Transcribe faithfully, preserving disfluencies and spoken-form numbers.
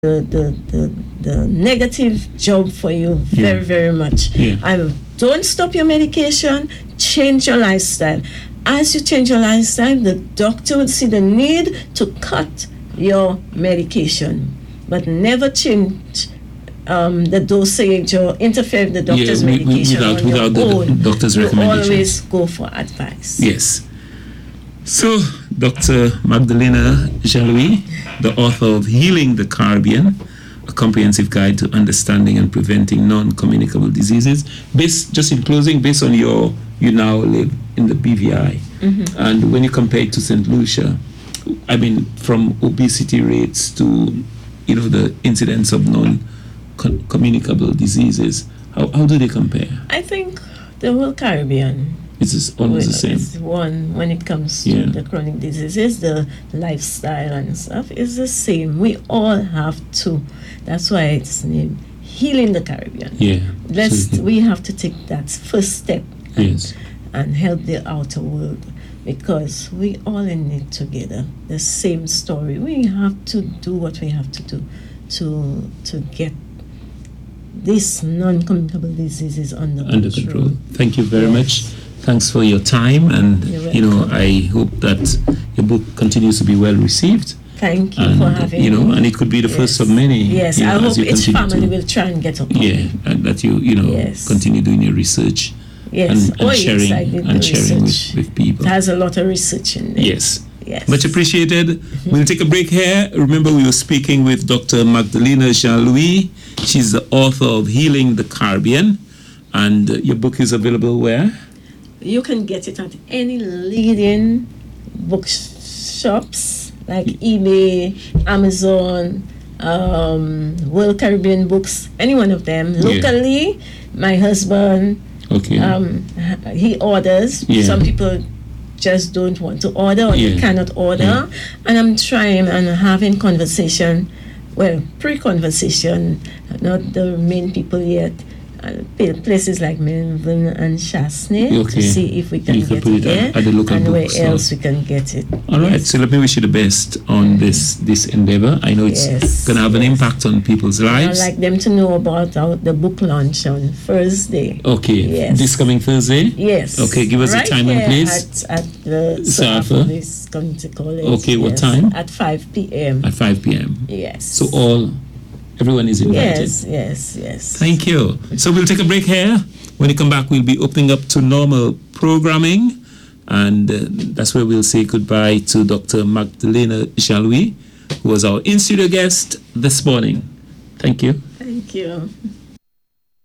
the, the, the, the negative job for you very, yeah. very much. Yeah. I don't stop your medication, change your lifestyle. As you change your lifestyle, the doctor will see the need to cut your medication, but never change um, the dosage or interfere with the doctor's yeah, medication without, on without your the own. doctor's you recommendation. Always go for advice. Yes. So, Doctor Magdalena Jean-Louis, the author of Healing the Caribbean, a comprehensive guide to understanding and preventing non-communicable diseases. Based, just in closing, based on your, you now live in the B V I, mm-hmm. and when you compare it to Saint Lucia, I mean, from obesity rates to, you know, the incidence of non-communicable diseases, how, how do they compare? I think the whole Caribbean It's almost the same. It's one when it comes to yeah. the chronic diseases, the lifestyle and stuff is the same. We all have to. That's why it's named Healing the Caribbean. Yeah. Let's. So, we have to take that first step. And, yes. and help the outer world, because we all in it together. The same story. We have to do what we have to do to to get these non-communicable diseases under, under control. control. Thank you very yes. much. Thanks for your time, and you know, I hope that your book continues to be well received. Thank you and, for having you know, me. and it could be the yes. first of many. Yes, you know, I hope you each family to, will try and get up. Yeah, and that you you know yes. continue doing your research. Yes, and, and oh, sharing yes, I did and the sharing research. with, with people. It has a lot of research in there. Yes. Yes. Much appreciated. We'll take a break here. Remember, we were speaking with Doctor Magdalena Jean-Louis. She's the author of Healing the Caribbean, and uh, your book is available where? You can get it at any leading bookshops like eBay, Amazon, um, World Caribbean Books, any one of them. Locally, yeah. my husband, okay, um, he orders. Yeah. Some people just don't want to order or yeah. they cannot order. Yeah. And I'm trying and having conversation, well, pre-conversation, not the main people yet, uh, places like Melbourne and Chasney, okay. to see if we can you get can it, it there at, at the local and where store. else we can get it. All right, yes. so let me wish you the best on mm-hmm. this this endeavor. I know it's yes. going to have an yes. impact on people's lives. I'd like them to know about our, the book launch on Thursday. Okay, yes. this coming Thursday? Yes. Okay, give us right a time and place. At, at the South Community College. Okay, what yes. time? At five p.m. At five p.m. Yes. So all, everyone is invited? Yes, yes, yes. Thank you. So we'll take a break here. When we come back, we'll be opening up to normal programming, and uh, that's where we'll say goodbye to Doctor Magdalena Jean-Louis, who was our in-studio guest this morning. Thank you. Thank you.